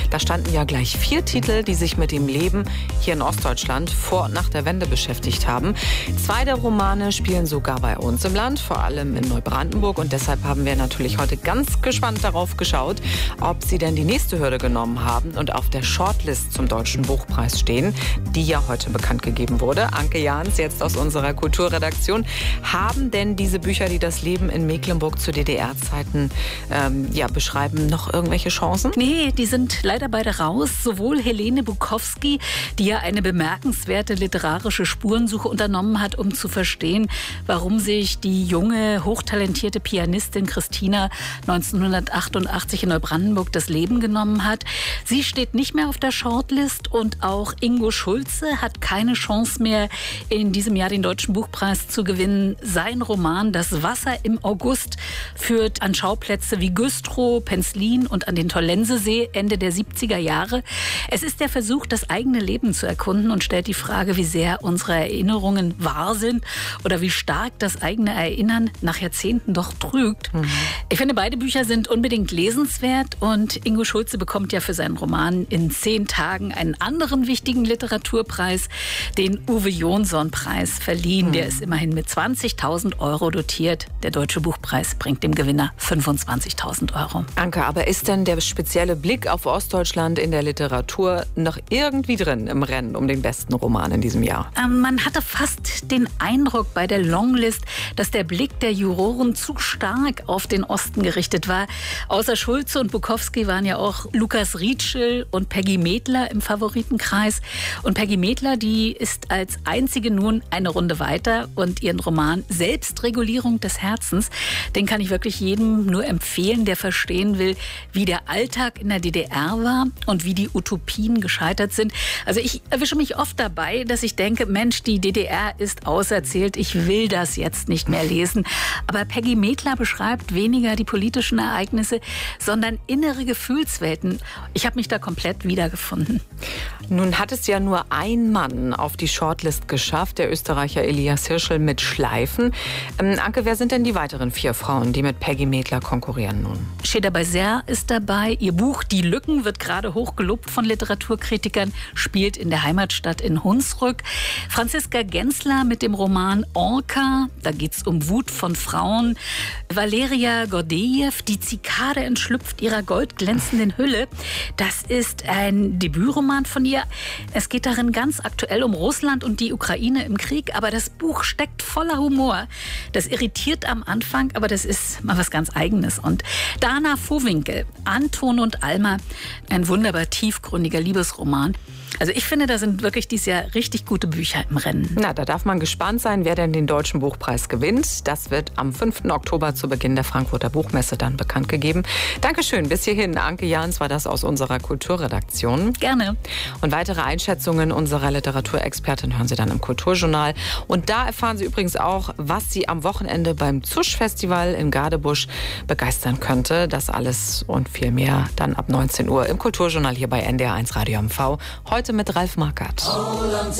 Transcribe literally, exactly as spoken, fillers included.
Da standen ja gleich vier Titel, die sich mit dem Leben hier in Ostdeutschland vor und nach der Wende beschäftigt haben. Zwei der Romane spielen sogar bei uns im Land, vor allem in Neubrandenburg. Und deshalb haben wir natürlich heute ganz gespannt darauf geschaut, ob sie denn die nächste Hürde genommen haben und auf der Shortlist zum Deutschen Buchpreis stehen, die ja heute bekannt gegeben wurde. Anke Jahns, jetzt aus unserer Kulturredaktion. Haben denn diese Bücher, die das Leben in Mecklenburg zu D D R-Zeiten ähm, ja, beschreiben, noch irgendwelche Chancen? Nee, die sind leider beide raus. Sowohl Helene Bukowski, die ja eine bemerkenswerte literarische Spurensuche unternommen hat, um zu verstehen, warum sich die junge, hochtalentierte Pianistin Christina neunzehnhundertachtundachtzig in Neubrandenburg das Leben genommen hat. Sie steht nicht mehr auf der Shortlist und auch Ingo Schulze hat keine Chance mehr, in diesem Jahr den Deutschen Buchpreis zu gewinnen. Sein Roman Das Wasser im August führt an Schauplätze wie Güstrow, Penzlin und an den Tollensesee Ende der siebziger Jahre. Es ist der Versuch, das eigene Leben zu erkunden und stellt die Frage, wie sehr unsere Erinnerungen wahr sind oder wie stark das eigene Erinnern nach Jahrzehnten doch trügt. Mhm. Ich finde, beide Bücher sind unbedingt lesenswert und Ingo Schulze bekommt ja für seinen Roman in zehn Tagen einen anderen wichtigen Literaturpreis, den Uwe-Jonsson-Preis verliehen. Mhm. Der ist immerhin mit zwanzigtausend Euro dotiert. Der Deutsche Buchpreis bringt dem Gewinner fünfundzwanzigtausend Euro. Anke, aber ist denn der spezielle Blick auf Ostdeutschland in der Literatur noch irgendwie drin im Rennen um den besten Roman in diesem Jahr? Ähm, man hatte fast den Eindruck bei der Longlist, dass der Blick der Juroren zu stark auf den Osten gerichtet war. Außer Schulze und Bukowski waren ja auch Lukas Rietschel und Peggy Medler im Favoritenkreis. Und Peggy Medler, die ist als einzige nun eine Runde weiter und ihren Roman Selbstregulierung des Herzens, den kann ich wirklich jedem nur empfehlen, der verstehen will, wie der Alltag in der D D R war und wie die Utopien gescheitert sind. Also ich erwische mich oft dabei, dass ich denke, Mensch, die D D R ist auserzählt, ich will das jetzt nicht mehr lesen. Aber Peggy Medler beschreibt weniger die politischen Ereignisse, sondern innere Gefühlswelten. Ich habe mich da komplett wiedergefunden. Nun hat es ja nur ein Mann auf die Shortlist geschafft, der Österreicher Elias Hirschl mit Schleifen. Ähm, Anke, wer sind denn die weiteren vier Frauen, die mit Peggy Medler konkurrieren nun? Sheda Baizer ist dabei. Ihr Buch Die Lücken wird gerade hoch gelobt von Literaturkritikern, spielt in der Heimatstadt in Hunsrück. Franziska Gensler mit dem Roman Orca, da geht es um Wut von Frauen. Valeria Gordejew, Die Zikade entschlüpft ihrer goldglänzenden Hülle. Das ist ein Debütroman von ihr. Es geht darin ganz aktuell um Russland und die Ukraine im Krieg, aber das Buch steckt voller Humor. Das irritiert am Anfang, aber das ist mal was ganz Eigenes. Und Dana Vohwinkel, Anton und Alma, ein wunderbar tiefgründiger Liebesroman. Also ich finde, da sind wirklich dieses Jahr richtig gute Bücher im Rennen. Na, da darf man gespannt sein, wer denn den Deutschen Buchpreis gewinnt. Das wird am fünften Oktober zu Beginn der Frankfurter Buchmesse dann bekannt gegeben. Dankeschön, bis hierhin. Anke Jahns war das aus unserer Kulturredaktion. Gerne. Und weitere Einschätzungen unserer Literaturexpertin hören Sie dann im Kulturjournal. Und da erfahren Sie übrigens auch, was Sie am Wochenende beim Zusch-Festival in Gadebusch begeistern könnte. Das alles und viel mehr dann ab neunzehn Uhr im Kulturjournal hier bei N D R eins Radio M V. Heute mit Ralf Markert.